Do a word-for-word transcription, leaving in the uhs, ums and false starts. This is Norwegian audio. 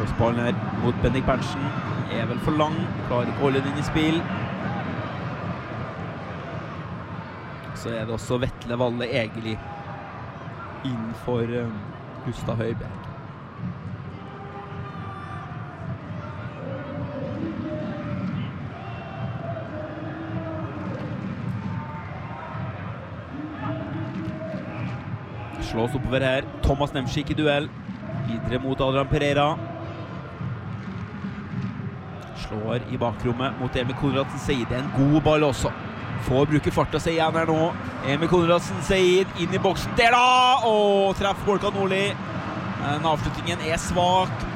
Crossballen her mot Bendik Berntsen. Er vel for lang. Klarer ikke å holde den inn i spill. Så er det også Vetle Valle Egeli innenfor um, Gustav Høibjerg. Slås oppover her. Thomas Nemsik i duell. Videre mot Adrian Pereira. Slår i bakrommet mot Emil Konradsen Seid. Det er en god ball også. Får bruke farta seg igjen her nå. Emil Konradsen Seid inn i boksen. Der da! Og treffer Volkan Nordli. Men avslutningen er svak.